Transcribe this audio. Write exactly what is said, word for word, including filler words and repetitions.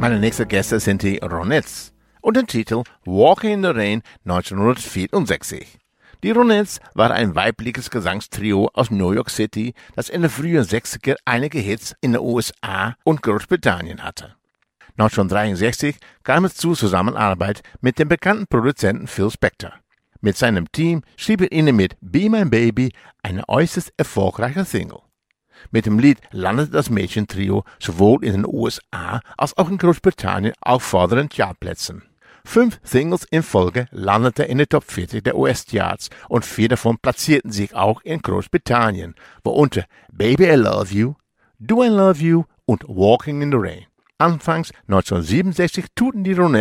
Meine nächsten Gäste sind die Ronettes und den Titel Walking in the Rain neunzehnhundertvierundsechzig. Die Ronettes waren ein weibliches Gesangstrio aus New York City, das in den frühen sechziger einige Hits in den U S A und Großbritannien hatte. neunzehnhundertdreiundsechzig kam es zur Zusammenarbeit mit dem bekannten Produzenten Phil Spector. Mit seinem Team schrieb er ihnen mit Be My Baby eine äußerst erfolgreiche Single. Mit dem Lied landete das Mädchentrio sowohl in den U S A als auch in Großbritannien auf vorderen Chartplätzen. Fünf Singles in Folge landeten in den Top vierzig der U S-Charts und vier davon platzierten sich auch in Großbritannien, worunter Baby I Love You, Do I Love You und Walking in the Rain. Anfangs neunzehnhundertsiebenundsechzig tourten die Ronettes